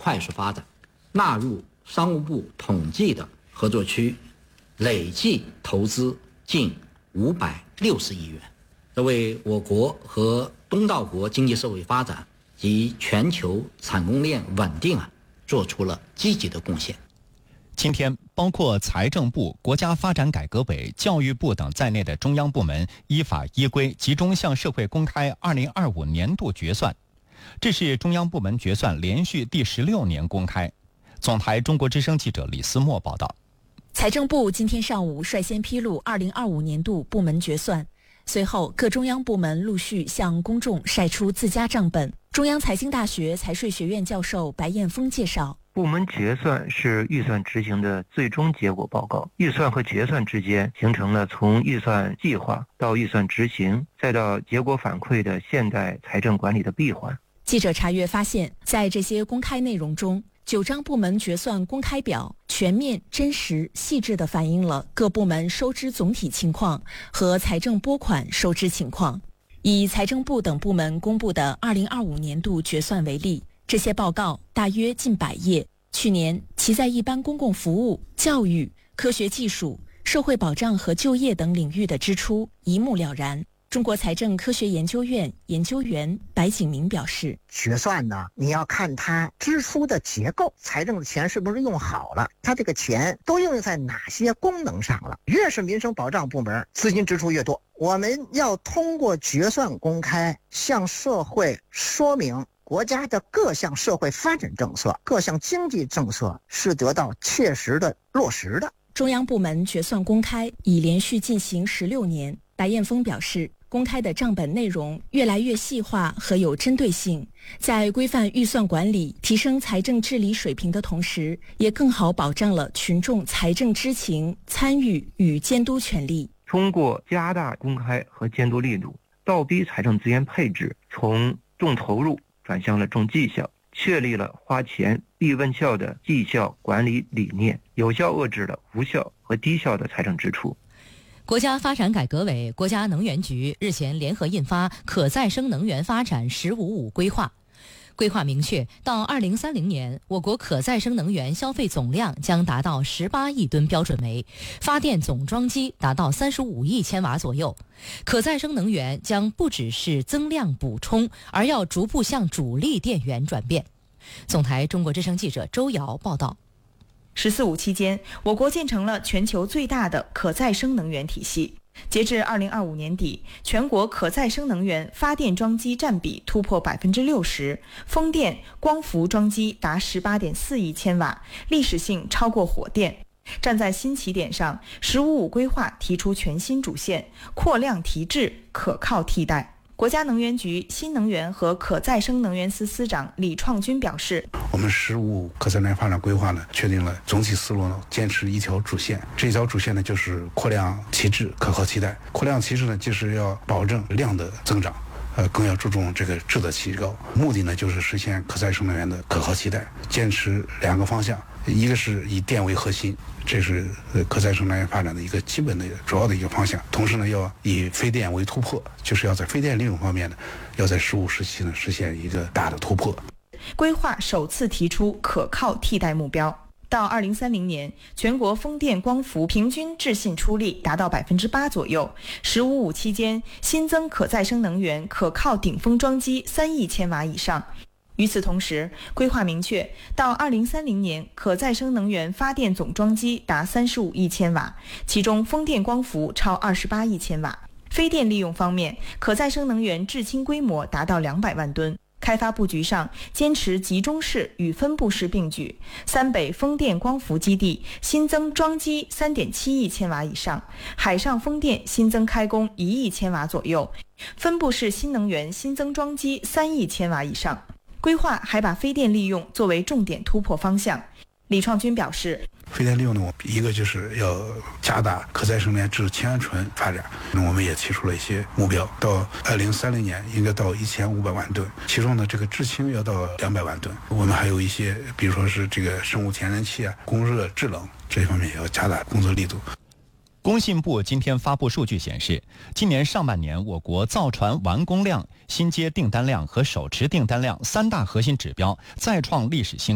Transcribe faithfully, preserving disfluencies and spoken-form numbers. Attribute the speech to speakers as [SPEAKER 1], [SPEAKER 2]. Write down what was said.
[SPEAKER 1] 快速发展，纳入商务部统计的合作区，累计投资近五百六十亿元，这为我国和东道国经济社会发展及全球产供链稳定啊做出了积极的贡献。
[SPEAKER 2] 今天，包括财政部、国家发展改革委、教育部等在内的中央部门依法依规集中向社会公开二零二五年度决算，这是中央部门决算连续第十六年公开。总台中国之声记者李思墨报道。
[SPEAKER 3] 财政部今天上午率先披露二零二五年度部门决算，随后各中央部门陆续向公众晒出自家账本。中央财经大学财税学院教授白彦峰介绍，
[SPEAKER 4] 部门决算是预算执行的最终结果报告，预算和决算之间形成了从预算计划到预算执行再到结果反馈的现代财政管理的闭环。
[SPEAKER 3] 记者查阅发现，在这些公开内容中，九张部门决算公开表全面、真实、细致地反映了各部门收支总体情况和财政拨款收支情况。以财政部等部门公布的二零二五年度决算为例，这些报告大约近百页，去年其在一般公共服务、教育、科学技术、社会保障和就业等领域的支出一目了然。中国财政科学研究院研究员白景明表示，
[SPEAKER 5] 决算呢，你要看它支出的结构，财政的钱是不是用好了，它这个钱都用在哪些功能上了。越是民生保障部门，资金支出越多。我们要通过决算公开，向社会说明国家的各项社会发展政策、各项经济政策是得到切实的落实的。
[SPEAKER 3] 中央部门决算公开已连续进行十六年。白彦峰表示，公开的账本内容越来越细化和有针对性，在规范预算管理、提升财政治理水平的同时，也更好保障了群众财政知情、参与与监督权利。
[SPEAKER 4] 通过加大公开和监督力度，倒逼财政资源配置从重投入转向了重绩效，确立了花钱必问效的绩效管理理念，有效遏制了无效和低效的财政支出。
[SPEAKER 6] 国家发展改革委、国家能源局日前联合印发《可再生能源发展“十五五”规划》。规划明确，到二零三零年，我国可再生能源消费总量将达到十八亿吨标准煤，发电总装机达到三十五亿千瓦左右。可再生能源将不只是增量补充，而要逐步向主力电源转变。总台中国之声记者周瑶报道。
[SPEAKER 7] 十四五期间，我国建成了全球最大的可再生能源体系。截至二零二五年底，全国可再生能源发电装机占比突破百分之六十，风电、光伏装机达十八点四亿千瓦，历史性超过火电。站在新起点上，十五五规划提出全新主线，扩量提质，可靠替代。国家能源局新能源和可再生能源司司长李创军表示，
[SPEAKER 8] 我们十五可再生能源发展规划呢，确定了总体思路呢，坚持一条主线。这一条主线呢，就是扩量提质，可靠替代。扩量提质呢，就是要保证量的增长，呃，更要注重这个质的提高。目的呢，就是实现可再生能源的可靠替代。坚持两个方向，一个是以电为核心，这是呃可再生能源发展的一个基本的主要的一个方向。同时呢，要以非电为突破，就是要在非电利用方面呢，要在十五时期呢实现一个大的突破。
[SPEAKER 7] 规划首次提出可靠替代目标。到二零三零年，全国风电光伏平均质信出力达到百分之八左右。十五五期间，新增可再生能源可靠顶峰装机三亿千瓦以上。与此同时，规划明确，到二零三零年，可再生能源发电总装机达三十五亿千瓦，其中风电光伏超二十八亿千瓦。非电利用方面，可再生能源制氢规模达到两百万吨。开发布局上，坚持集中式与分布式并举。三北风电光伏基地新增装机 三点七亿千瓦以上，海上风电新增开工一亿千瓦左右，分布式新能源新增装机三亿千瓦以上。规划还把非电利用作为重点突破方向。李创军表示，
[SPEAKER 8] 非电利用呢，一个就是要加大可再生能源制氢氨醇发展，那我们也提出了一些目标，到二零三零年应该到一千五百万吨，其中呢这个制氢要到两百万吨。我们还有一些，比如说是这个生物天然气啊、供热制冷这方面也要加大工作力度。
[SPEAKER 2] 工信部今天发布数据显示，今年上半年我国造船完工量、新接订单量和手持订单量三大核心指标再创历史新高。